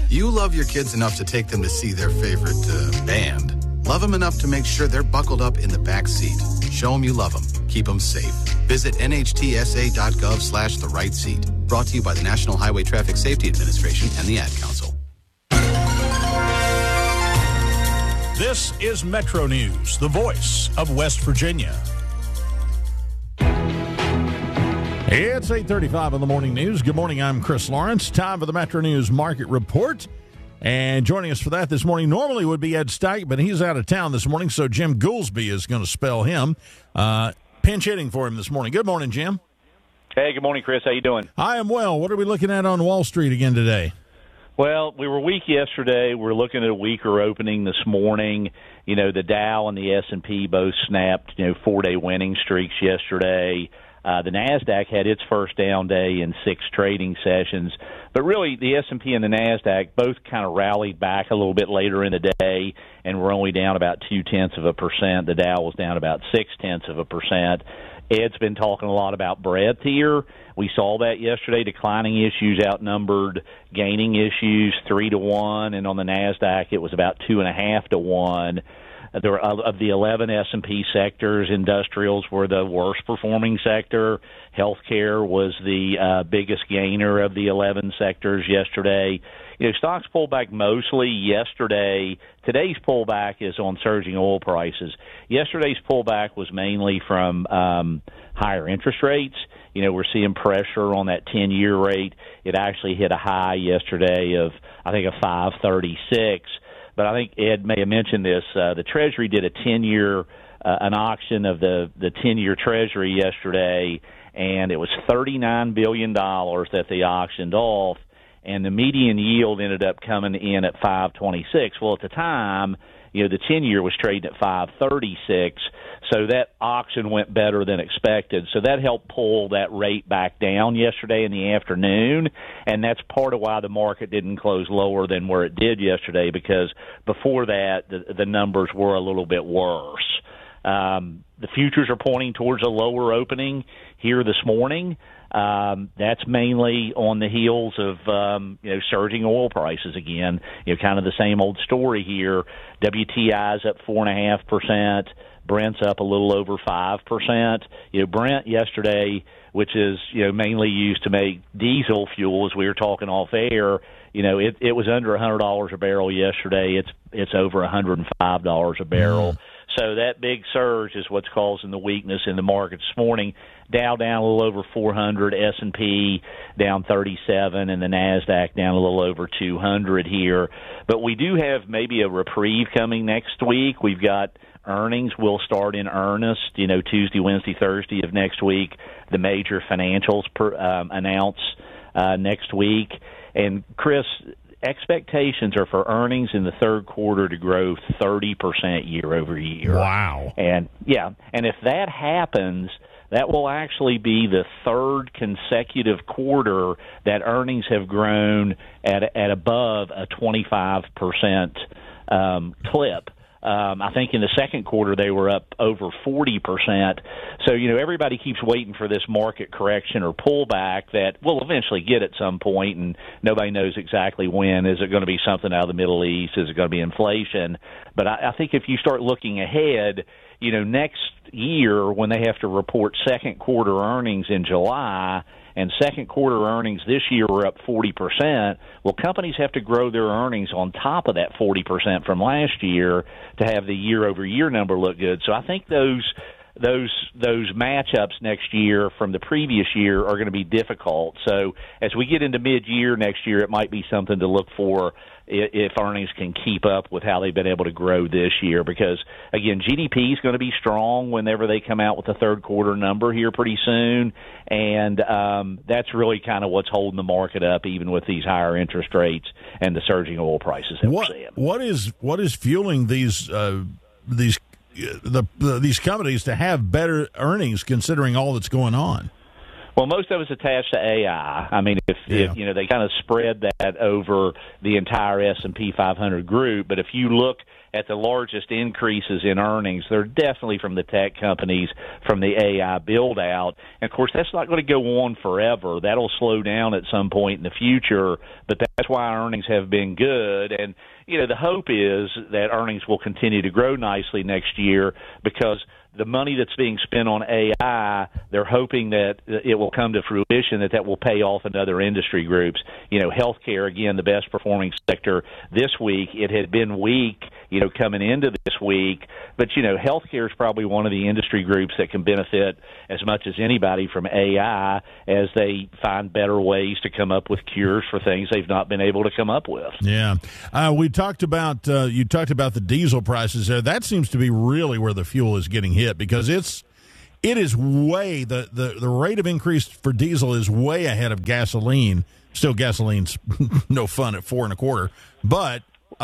You love your kids enough to take them to see their favorite band. Love them enough to make sure they're buckled up in the back seat. Show them you love them. Keep them safe. Visit nhtsa.gov/the right seat. Brought to you by the National Highway Traffic Safety Administration and the Ad Council. This is Metro News, the voice of West Virginia. It's 8:35 in the morning news. Good morning, I'm Chris Lawrence. Time for the Metro News Market Report. And joining us for that this morning normally would be Ed Steich, but he's out of town this morning, so Jim Goolsby is going to spell him. Pinch hitting for him this morning. Good morning, Jim. Hey, good morning, Chris. How you doing? I am well. What are we looking at on Wall Street again today? Well, we were weak yesterday. We're looking at a weaker opening this morning. You know, the Dow and the S&P both snapped, 4-day winning streaks yesterday. The NASDAQ had its first down day in 6 trading sessions. But really, the S&P and the NASDAQ both kind of rallied back a little bit later in the day, and we're only down about 0.2%. The Dow was down about 0.6%. Ed's been talking a lot about breadth here. We saw that yesterday. Declining issues outnumbered gaining issues 3-1, and on the NASDAQ it was about 2.5-1. There were, of the 11 S&P sectors, industrials were the worst performing sector. Healthcare was the biggest gainer of the 11 sectors yesterday. Stocks pulled back mostly yesterday. Today's pullback is on surging oil prices. Yesterday's pullback was mainly from higher interest rates. We're seeing pressure on that 10-year rate. It actually hit a high yesterday of, I think, a 5.36. But I think Ed may have mentioned this. The Treasury did a 10-year, an auction of the 10-year Treasury yesterday, and it was $39 billion that they auctioned off, and the median yield ended up coming in at 5.26. Well, at the time, the 10-year was trading at 5.36, so that auction went better than expected. So that helped pull that rate back down yesterday in the afternoon, and that's part of why the market didn't close lower than where it did yesterday, because before that, the numbers were a little bit worse. The futures are pointing towards a lower opening here this morning. That's mainly on the heels of surging oil prices again. Kind of the same old story here. WTI's up 4.5%. Brent's up a little over 5%. Brent yesterday, which is mainly used to make diesel fuel, as we were talking off air, it was under $100 a barrel yesterday. It's over $105 a barrel. So that big surge is what's causing the weakness in the market this morning. Dow down a little over 400, S&P down 37, and the NASDAQ down a little over 200 here. But we do have maybe a reprieve coming next week. We've got earnings will start in earnest, Tuesday, Wednesday, Thursday of next week. The major financials announce next week. And, Chris, expectations are for earnings in the third quarter to grow 30% year over year. Wow. And if that happens, that will actually be the third consecutive quarter that earnings have grown at above a 25% clip. I think in the second quarter they were up over 40%. So, everybody keeps waiting for this market correction or pullback that we'll eventually get at some point, and nobody knows exactly when. Is it going to be something out of the Middle East? Is it going to be inflation? But I think if you start looking ahead, next year when they have to report second quarter earnings in July, and second quarter earnings this year were up 40%, well, companies have to grow their earnings on top of that 40% from last year to have the year-over-year number look good. So I think those matchups next year from the previous year are going to be difficult. So as we get into mid-year next year, it might be something to look for if earnings can keep up with how they've been able to grow this year. Because, again, GDP is going to be strong whenever they come out with the third quarter number here pretty soon. And that's really kind of what's holding the market up, even with these higher interest rates and the surging oil prices that we're seeing. What is fueling these companies to have better earnings considering all that's going on? Well, most of it's attached to AI. I mean, if you know, they kind of spread that over the entire S&P 500 group. But if you look at the largest increases in earnings, they're definitely from the tech companies, from the AI build-out. And, of course, that's not going to go on forever. That'll slow down at some point in the future, but that's why earnings have been good. And, you know, the hope is that earnings will continue to grow nicely next year because the money that's being spent on AI, they're hoping that it will come to fruition, that will pay off in other industry groups. You know, healthcare, again, the best performing sector this week. It had been weak, you know, coming into this week. But, you know, healthcare is probably one of the industry groups that can benefit as much as anybody from AI as they find better ways to come up with cures for things they've not been able to come up with. Yeah. We talked about, you talked about the diesel prices there. That seems to be really where the fuel is getting hit because it is way, the rate of increase for diesel is way ahead of gasoline. Still, gasoline's no fun at $4 1/4. But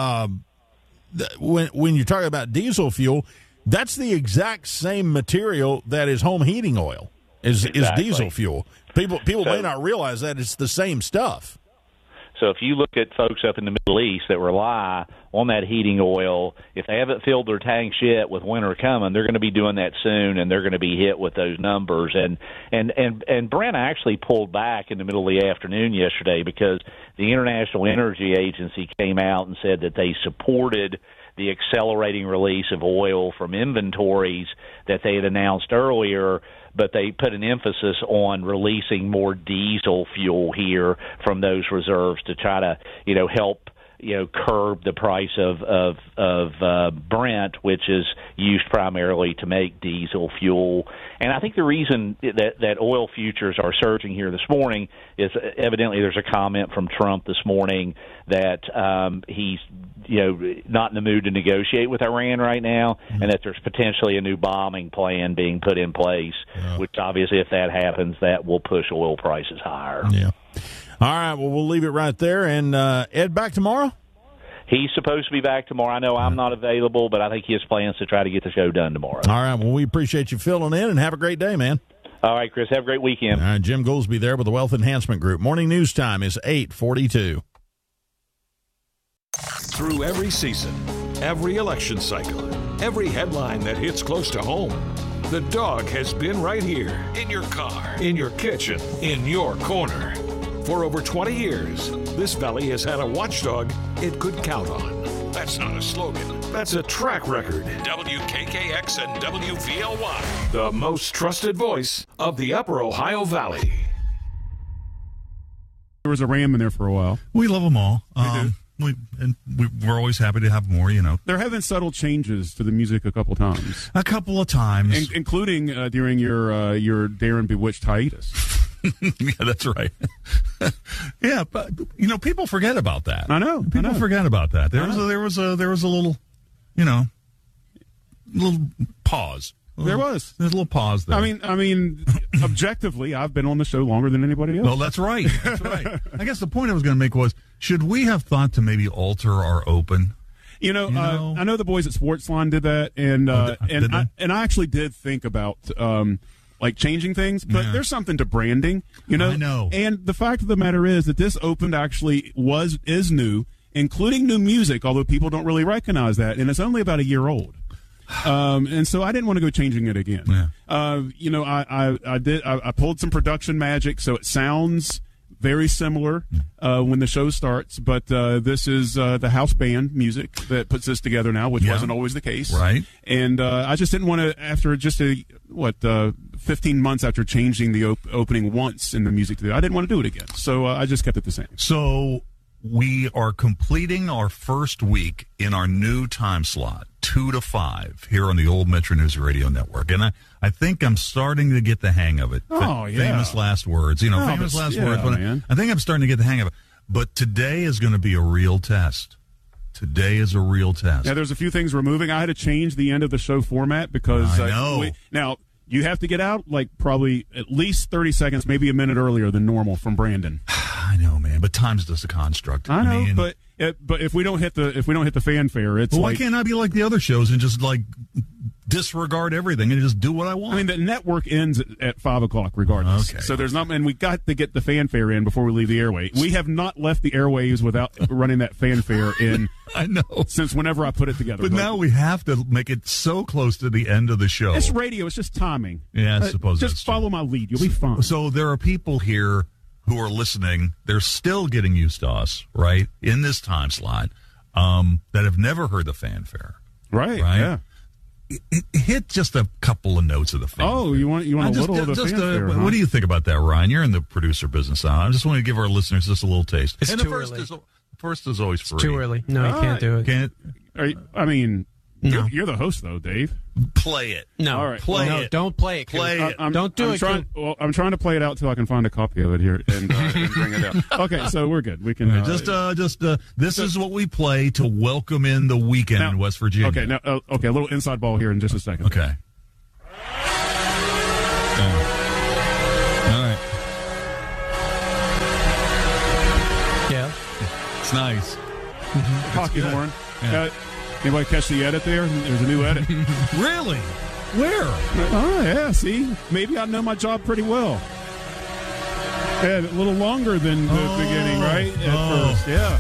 when you're talking about diesel fuel, that's the exact same material that is home heating oil is diesel fuel. People may not realize that it's the same stuff. So if you look at folks up in the Middle East that rely on that heating oil, if they haven't filled their tanks yet with winter coming, they're going to be doing that soon, and they're going to be hit with those numbers. And Brent actually pulled back in the middle of the afternoon yesterday because the International Energy Agency came out and said that they supported the accelerating release of oil from inventories that they had announced earlier, but they put an emphasis on releasing more diesel fuel here from those reserves to try to, you know, help, you know, curb the price of Brent, which is used primarily to make diesel fuel. And I think the reason that oil futures are surging here this morning is evidently there's a comment from Trump this morning that he's, you know, not in the mood to negotiate with Iran right now, and that there's potentially a new bombing plan being put in place, which obviously if that happens, that will push oil prices higher. Yeah. All right, well, we'll leave it right there. And Ed, back tomorrow? He's supposed to be back tomorrow. I know I'm not available, but I think he has plans to try to get the show done tomorrow. All right, well, we appreciate you filling in, and have a great day, man. All right, Chris, have a great weekend. All right, Jim Goolsby there with the Wealth Enhancement Group. Morning news time is 8:42. Through every season, every election cycle, every headline that hits close to home, the Dog has been right here in your car, in your kitchen, in your corner. For over 20 years, this valley has had a watchdog it could count on. That's not a slogan. That's a track record. WKKX and WVLY, the most trusted voice of the Upper Ohio Valley. There was a Ram in there for a while. We love them all. We're always happy to have more, you know. There have been subtle changes to the music a couple times. A couple of times. Including during your Darren Bewitched hiatus. Yeah, that's right. Yeah, but you know, people forget about that. I know. People forget about that. There was a little, you know, little pause. There was. There's a little pause there. I mean, objectively, I've been on the show longer than anybody else. Well, that's right. That's right. I guess the point I was going to make was, should we have thought to maybe alter our open? You know, I know the boys at Sportsline did that, and I actually did think about like changing things, but there's something to branding, you know. I know. And the fact of the matter is that this opened actually is new, including new music, although people don't really recognize that, and it's only about a year old. And so I didn't want to go changing it again. Yeah. You know, I pulled some production magic, so it sounds very similar when the show starts, but this is the house band music that puts this together now, which wasn't always the case. Right. And I just didn't want to, after just 15 months after changing the opening once in the music, I didn't want to do it again. So I just kept it the same. So we are completing our first week in our new time slot, 2 to 5, here on the old Metro News Radio Network. And I think I'm starting to get the hang of it. Famous last words. You know, famous last words. But I think I'm starting to get the hang of it. But today is going to be a real test. Today is a real test. Yeah, there's a few things we're moving. I had to change the end of the show format because I know. Now, you have to get out like probably at least 30 seconds, maybe a minute earlier than normal from Brandon. I know, man, but time's just a construct. I know, but if we don't hit the fanfare, it's why can't I be like the other shows and just like disregard everything and just do what I want. I mean, the network ends at 5 o'clock regardless. Okay. So there's not, and we got to get the fanfare in before we leave the airway. We have not left the airwaves without running that fanfare in. I know. Since whenever I put it together. But now we have to make it so close to the end of the show. It's radio. It's just timing. Yeah, I suppose just that's true. follow my lead. You'll be fine. So there are people here who are listening. They're still getting used to us, right, in this time slot, that have never heard the fanfare. Right. Yeah. Hit just a couple of notes of the fanfare. Oh, you want a little of the fanfare? What do you think about that, Ryan? You're in the producer business now. I just want to give our listeners just a little taste. It's and too the early. First is always free. It's too early. No, you can't do it. Can't No. You're the host though, Dave. play it. No, All right. Play no, it. don't play it. Play it. Don't do it. I'm trying to play it out till I can find a copy of it here and bring it out. Okay, so we're good. We can This is what we play to welcome in the weekend in West Virginia. Okay, now a little inside ball here in just a second. Okay. All right. Yeah. It's nice. Hockey horn. Yeah. Anybody catch the edit there? There's a new edit. Really? Where? Oh, yeah, see? Maybe I know my job pretty well. Yeah, a little longer than the beginning, right? At first, yeah.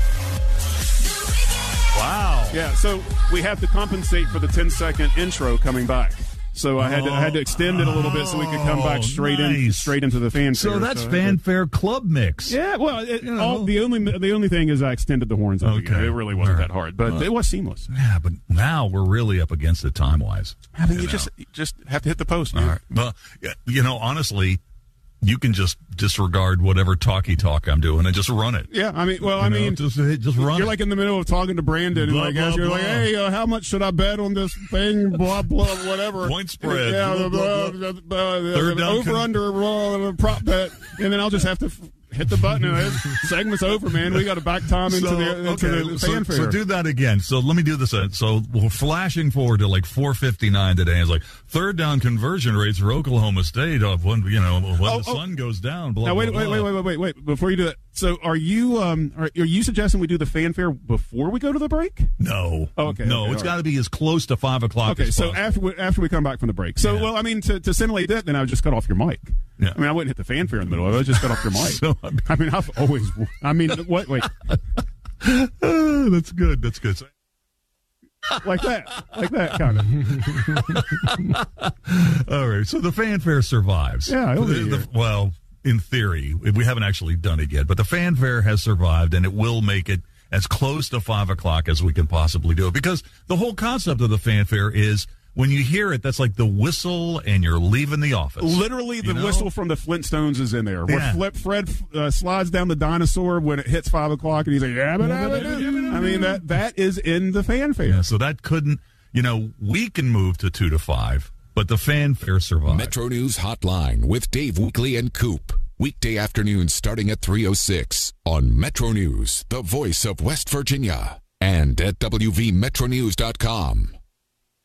Wow. Yeah, so we have to compensate for the 10-second intro coming back. So I had to extend it a little bit so we could come back straight into the fanfare. So that's fanfare club mix. Yeah, well, the only thing is I extended the horns. Up again. It really wasn't that hard, but it was seamless. Yeah, but now we're really up against it time wise. I mean, you just have to hit the post. Man. All right. Well, honestly, you can just disregard whatever talk I'm doing and just run it. Yeah, I mean, just run. You're like in the middle of talking to Brandon, blah, and blah, you're blah. like, hey, how much should I bet on this thing? Blah blah, whatever. Point spread. Yeah, Third down over under prop bet, and then I'll just have to hit the button. And segment's over, man. We got to back time into the fanfare. So do that again. So let me do this. So we're flashing forward to like 4:59 today. It's like third down conversion rates for Oklahoma State of when the sun goes down. Blah, now wait. Before you do that, so are you suggesting we do the fanfare before we go to the break? No. Okay. No, it's got to be as close to 5 o'clock. Okay. as So possible. after we come back from the break. So well, I mean, to simulate that, then I would just cut off your mic. Yeah. I mean, I wouldn't hit the fanfare in the middle. I would just cut off your mic. So, I've always. I mean, wait. That's good. That's good. Like that kind of. All right. So the fanfare survives. Yeah, it'll be here. Well, in theory, we haven't actually done it yet, but the fanfare has survived, and it will make it as close to 5 o'clock as we can possibly do it. Because the whole concept of the fanfare is when you hear it, that's like the whistle, and you're leaving the office. Literally, the whistle from the Flintstones is in there. Yeah. Where Fred slides down the dinosaur when it hits 5 o'clock, and he's like, I mean, that is in the fanfare. Yeah, so that couldn't, we can move to 2 to 5, but the fanfare survived. Metro News Hotline with Dave Weekly and Coop. Weekday afternoons starting at 3:06 on Metro News, the voice of West Virginia, and at WVMetronews.com.